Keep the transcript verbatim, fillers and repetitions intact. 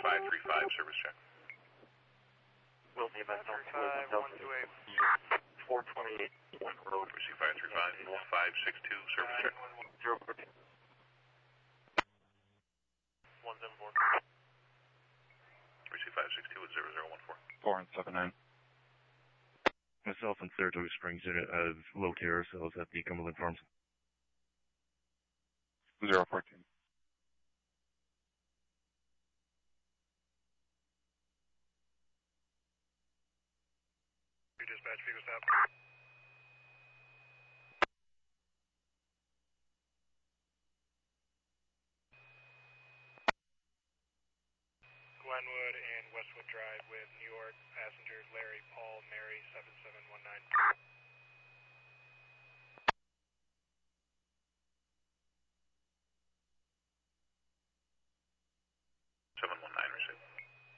five three five, service check. Will be about five three five, one two eight. four twenty-eight, one road. Receive five three five, five six two, service check. zero fourteen. one seven four. Receive five six two at zero zero one four. four and seven nine. Myself and Saratoga Springs unit have located ourselves at the Cumberland Farms. zero fourteen. Your dispatch, Vigo stop. Glenwood and Westwood Drive with New York passengers Larry, Paul, Mary, seven seven one nine.